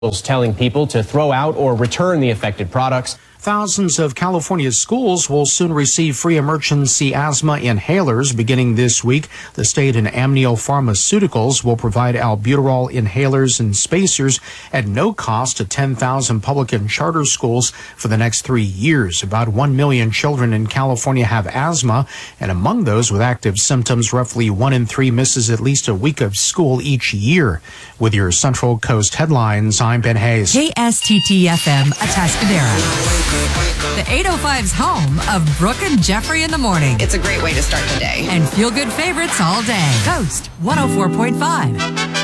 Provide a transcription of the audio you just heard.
telling people to throw out or return the affected products. Thousands of California's schools will soon receive free emergency asthma inhalers beginning this week. The state and Amneal Pharmaceuticals will provide albuterol inhalers and spacers at no cost to 10,000 public and charter schools for the next 3 years. About 1 million children in California have asthma, and among those with active symptoms, roughly 1 in 3 misses at least a week of school each year. With your Central Coast headlines, I'm Ben Hayes. KSTT-FM Atascadero. The 805's home of Brooke and Jeffrey in the morning. It's a great way to start the day. And feel-good favorites all day. Coast 104.5.